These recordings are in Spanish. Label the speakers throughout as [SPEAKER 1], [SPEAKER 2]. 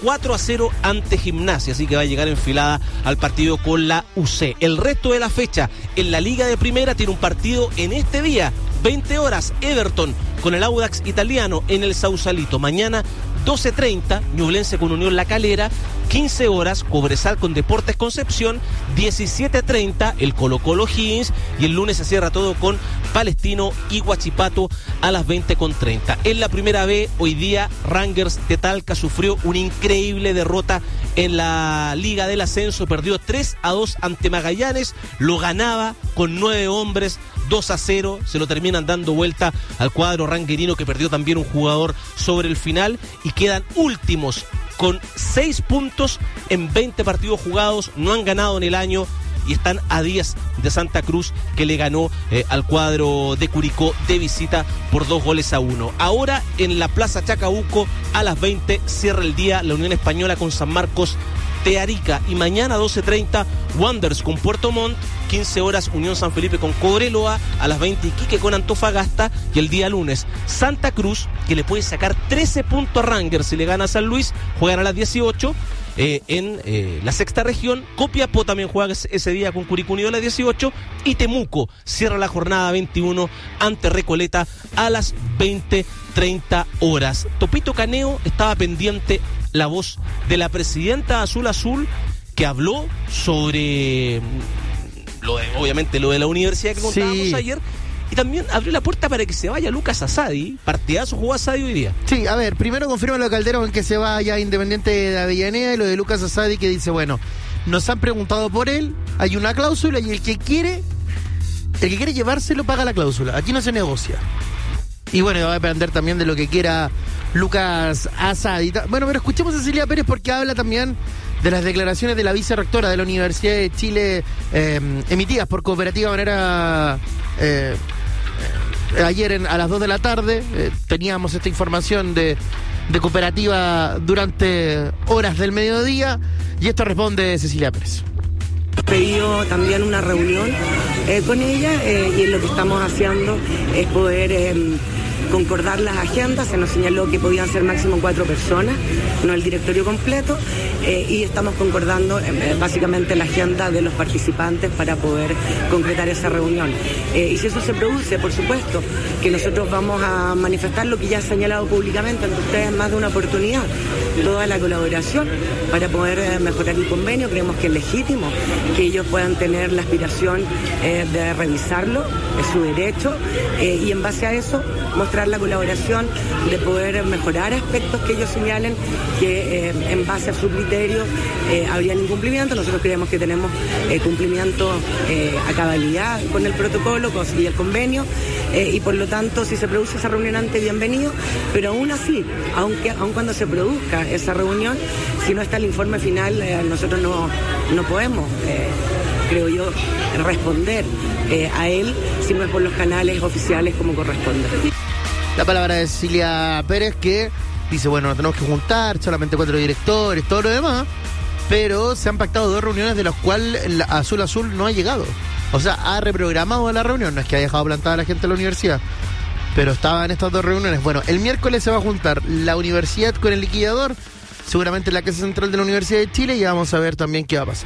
[SPEAKER 1] 4-0 ante Gimnasia, así que va a llegar enfilada al partido con la UC. El resto de la fecha en la Liga de Primera tiene un partido en este día, 20 horas, Everton con el Audax Italiano en el Sausalito. Mañana 12:30, Ñublense con Unión La Calera. 15 horas, Cobresal con Deportes Concepción. 17:30, el Colo-Colo Higgins. Y el lunes se cierra todo con Palestino y Huachipato a las 20:30. En la Primera B, hoy día, Rangers de Talca sufrió una increíble derrota en la Liga del Ascenso. Perdió 3-2 ante Magallanes. Lo ganaba con 9 hombres. 2-0, se lo terminan dando vuelta al cuadro ranguerino, que perdió también un jugador sobre el final, y quedan últimos con 6 puntos en 20 partidos jugados. No han ganado en el año y están a 10 de Santa Cruz, que le ganó al cuadro de Curicó de visita por 2-1. Ahora en la Plaza Chacabuco a las 20 cierra el día la Unión Española con San Marcos de Arica, y mañana 12:30 Wanderers con Puerto Montt. 15 horas Unión San Felipe con Cobreloa, a las 20 Iquique con Antofagasta, y el día lunes Santa Cruz, que le puede sacar 13 puntos a Rangers si le gana a San Luis, juegan a las 18 en la sexta región. Copiapó también juega ese día con Curicó Unido a las 18, y Temuco cierra la jornada 21 ante Recoleta a las 20:30 horas. Topito Caneo estaba pendiente la voz de la presidenta Azul Azul, que habló sobre obviamente lo de la universidad que contábamos ayer, y también abrió la puerta para que se vaya Lucas Asadi. Partidazo jugó Asadi hoy día. Sí, a ver, primero confirma lo de Calderón en que se vaya Independiente de Avellaneda, y lo de Lucas Asadi, que dice, bueno, nos han preguntado por él, hay una cláusula, y el que quiere llevárselo paga la cláusula, aquí no se negocia. Y bueno, va a depender también de lo que quiera Lucas Asadi. Bueno, pero escuchemos a Cecilia Pérez, porque habla también de las declaraciones de la vicerrectora de la Universidad de Chile, emitidas por Cooperativa Manera ayer a las 2 de la tarde. Teníamos esta información de Cooperativa durante horas del mediodía, y esto responde Cecilia Pérez.
[SPEAKER 2] Pedido también una reunión con ella, y lo que estamos haciendo es poder concordar las agendas. Se nos señaló que podían ser máximo 4 personas, no el directorio completo, y estamos concordando básicamente la agenda de los participantes para poder concretar esa reunión. Y si eso se produce, por supuesto que nosotros vamos a manifestar lo que ya ha señalado públicamente ante ustedes más de una oportunidad, toda la colaboración para poder mejorar el convenio. Creemos que es legítimo que ellos puedan tener la aspiración de revisarlo, es su derecho, y en base a eso mostrar la colaboración de poder mejorar aspectos que ellos señalen que en base a su criterio habrían incumplimiento. Nosotros creemos que tenemos cumplimiento a cabalidad con el protocolo y el convenio, y por lo tanto, si se produce esa reunión antes, bienvenido, pero aún así, aun cuando se produzca esa reunión, si no está el informe final, nosotros no podemos, creo yo, responder a él si no es por los canales oficiales como corresponde.
[SPEAKER 3] La palabra de Cecilia Pérez, que dice, bueno, nos tenemos que juntar, solamente 4 directores, todo lo demás, pero se han pactado 2 reuniones de las cuales Azul Azul no ha llegado. O sea, ha reprogramado la reunión, no es que haya dejado plantada a la gente de la universidad, pero estaban estas 2 reuniones. Bueno, el miércoles se va a juntar la universidad con el liquidador, seguramente en la Casa Central de la Universidad de Chile, y vamos a ver también qué va a pasar.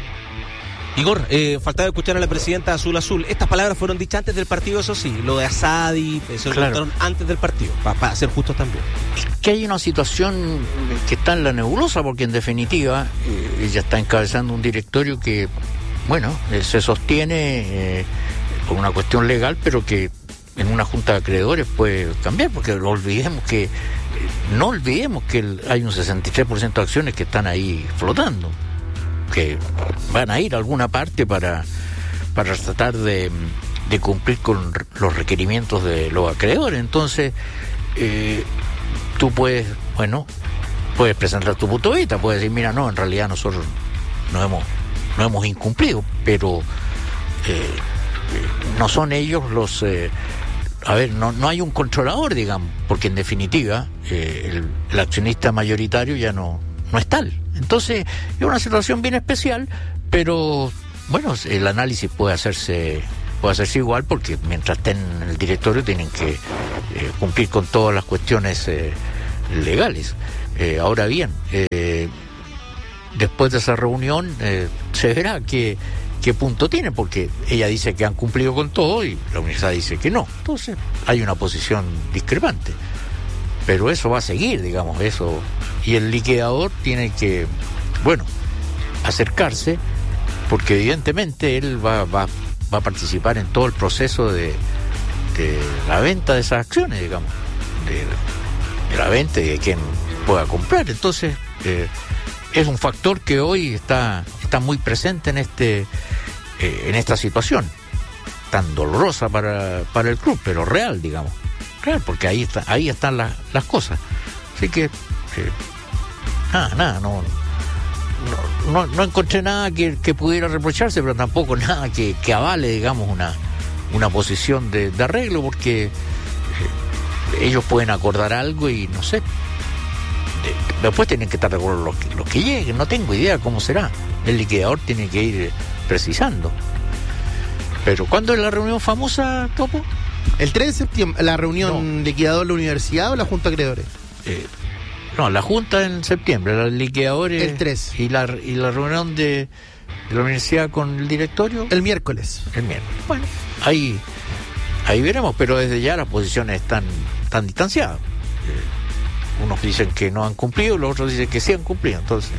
[SPEAKER 1] Igor, faltaba escuchar a la presidenta Azul Azul. Estas palabras fueron dichas antes del partido, eso sí. Lo de Asadi se lo contaron antes del partido, para ser justos también.
[SPEAKER 4] Que hay una situación que está en la nebulosa, porque en definitiva ella está encabezando un directorio que, bueno, se sostiene por una cuestión legal, pero que en una junta de acreedores puede cambiar, porque no olvidemos que hay un 63% de acciones que están ahí flotando, que van a ir a alguna parte para tratar de cumplir con los requerimientos de los acreedores. Entonces, tú puedes presentar tu punto de vista, puedes decir, mira, no, en realidad nosotros no hemos incumplido, pero no son ellos los... no hay un controlador, digamos, porque en definitiva el accionista mayoritario ya no es tal. Entonces es una situación bien especial, pero bueno, el análisis puede hacerse igual, porque mientras estén en el directorio tienen que cumplir con todas las cuestiones legales. Ahora bien, después de esa reunión se verá qué punto tiene, porque ella dice que han cumplido con todo y la universidad dice que no. Entonces hay una posición discrepante. Pero eso va a seguir, digamos, eso. Y el liquidador tiene que, acercarse, porque evidentemente él va a participar en todo el proceso de la venta de esas acciones, digamos, de la venta y de quien pueda comprar. Entonces, es un factor que hoy está muy presente en esta situación, tan dolorosa para el club, pero real, digamos. Real, porque ahí están las cosas. Así que, no encontré nada que pudiera reprocharse, pero tampoco nada que avale, digamos, una posición de arreglo, porque ellos pueden acordar algo y no sé. Después tienen que estar de acuerdo los que lleguen. No tengo idea cómo será. El liquidador tiene que ir precisando. Pero ¿cuándo es la reunión famosa, Topo?
[SPEAKER 3] El 3 de septiembre, la reunión liquidador de la universidad o la junta de acreedores.
[SPEAKER 4] La junta en septiembre, los liquidadores.
[SPEAKER 3] El 3.
[SPEAKER 4] Y la reunión de la universidad con el directorio.
[SPEAKER 3] El miércoles.
[SPEAKER 4] Bueno, ahí veremos, pero desde ya las posiciones están distanciadas. Unos dicen que no han cumplido, los otros dicen que sí han cumplido. Entonces,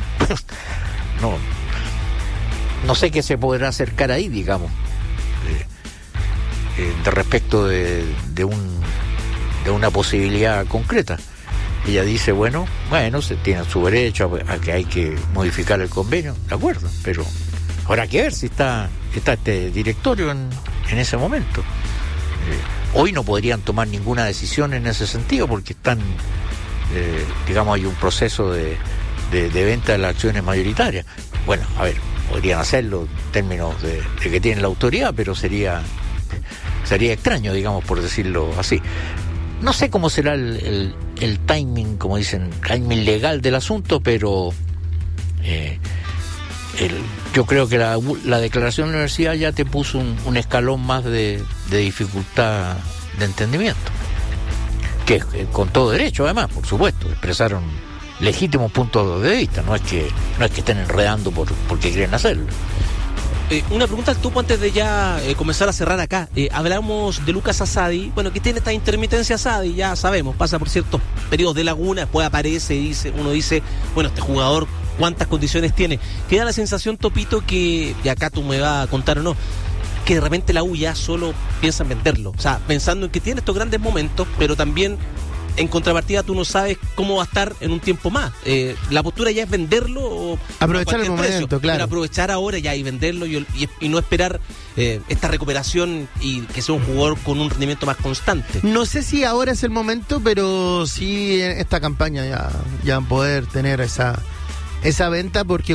[SPEAKER 4] no sé qué se podrá acercar ahí, digamos, de respecto de una posibilidad concreta. Ella dice, se tiene su derecho a que hay que modificar el convenio, de acuerdo, pero habrá que ver si está este directorio en ese momento. Hoy no podrían tomar ninguna decisión en ese sentido, porque están, hay un proceso de venta de las acciones mayoritarias. Podrían hacerlo en términos de que tienen la autoridad, pero sería extraño, digamos, por decirlo así. No sé cómo será el timing, como dicen, timing legal del asunto, pero yo creo que la declaración de la universidad ya te puso un escalón más de dificultad de entendimiento, que con todo derecho, además, por supuesto, expresaron legítimos puntos de vista, no es que estén enredando porque quieren hacerlo.
[SPEAKER 1] Una pregunta al Topo antes de ya comenzar a cerrar acá. Hablamos de Lucas Asadi, que tiene esta intermitencia Asadi, ya sabemos, pasa por ciertos periodos de laguna, después aparece y uno dice, este jugador, ¿cuántas condiciones tiene? Queda la sensación, Topito, que, y acá tú me vas a contar o no, que de repente la U ya solo piensa en venderlo, o sea, pensando en que tiene estos grandes momentos, pero también en contrapartida tú no sabes cómo va a estar en un tiempo más. La postura ya es venderlo o
[SPEAKER 3] aprovechar el momento,
[SPEAKER 1] precio,
[SPEAKER 3] claro.
[SPEAKER 1] Pero aprovechar ahora ya y venderlo y no esperar esta recuperación y que sea un jugador con un rendimiento más constante.
[SPEAKER 3] No sé si ahora es el momento, pero sí en esta campaña ya poder tener esa venta, porque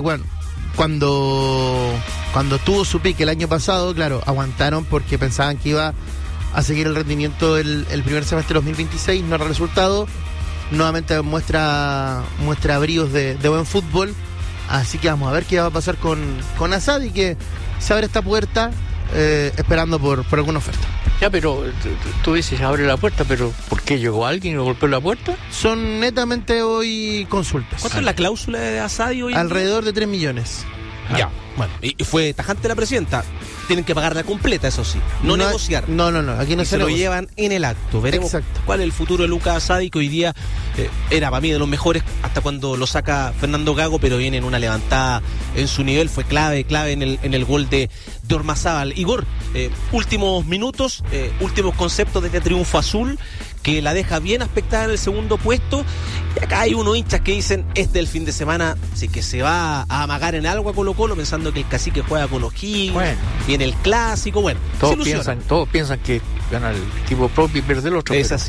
[SPEAKER 3] cuando tuvo su pique el año pasado, claro, aguantaron porque pensaban que iba a seguir el rendimiento el primer semestre de 2026, no ha resultado. Nuevamente muestra bríos de buen fútbol, así que vamos a ver qué va a pasar con Asadi, que se abre esta puerta esperando por alguna oferta.
[SPEAKER 4] Ya, pero tú dices abre la puerta, pero ¿por qué llegó alguien y golpeó la puerta?
[SPEAKER 3] Son netamente hoy consultas.
[SPEAKER 1] ¿Cuánto es la cláusula de Asadi hoy?
[SPEAKER 3] Alrededor de 3 millones.
[SPEAKER 1] Ya, y fue tajante la presidenta. Tienen que pagarla completa, eso sí. No negociar.
[SPEAKER 3] No. Aquí no
[SPEAKER 1] se lo llevan en el acto. Veremos cuál es el futuro de Lucas Asadi, que hoy día era para mí de los mejores hasta cuando lo saca Fernando Gago, pero viene en una levantada en su nivel. Fue clave en el gol de Ormazábal. Igor, últimos minutos, últimos conceptos de este triunfo azul, que la deja bien aspectada en el segundo puesto. Y acá hay unos hinchas que dicen, el fin de semana, sí que se va a amagar en algo a Colo-Colo, pensando que el Cacique juega con O'Higgins, viene el clásico,
[SPEAKER 4] todos piensan que gana el equipo propio y pierde el otro.
[SPEAKER 1] Es así.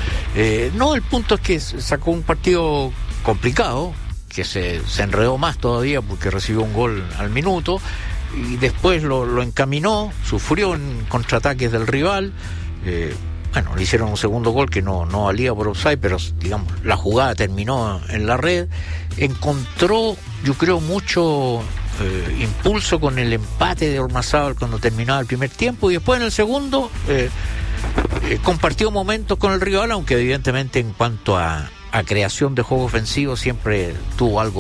[SPEAKER 4] El punto es que sacó un partido complicado, que se enredó más todavía porque recibió un gol al minuto, y después lo encaminó, sufrió en contraataques del rival. Le hicieron un segundo gol que no valía por offside, pero digamos la jugada terminó en la red. Encontró, yo creo, mucho impulso con el empate de Ormazábal cuando terminaba el primer tiempo, y después en el segundo compartió momentos con el rival, aunque evidentemente en cuanto a a creación de juego ofensivo siempre tuvo algo